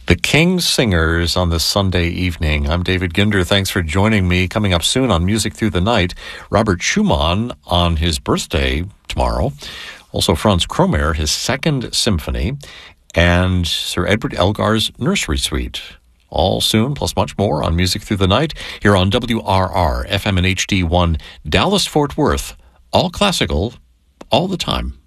The King Singers on this Sunday evening. I'm David Ginder. Thanks for joining me. Coming up soon on Music Through the Night, Robert Schumann on his birthday tomorrow. Also Franz Kromer, his second symphony, and Sir Edward Elgar's Nursery Suite. All soon, plus much more on Music Through the Night here on WRR, FM and HD1, Dallas-Fort Worth. All classical, all the time.